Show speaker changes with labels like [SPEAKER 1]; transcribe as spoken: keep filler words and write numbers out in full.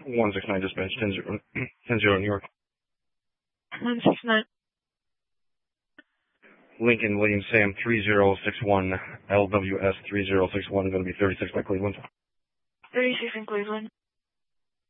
[SPEAKER 1] one six nine dispatch, ten zero, ten zero New York.
[SPEAKER 2] one six nine.
[SPEAKER 1] Lincoln, William Sam, three zero six one, L W S three zero six one, going to be thirty-six by Cleveland.
[SPEAKER 2] thirty-six in Cleveland.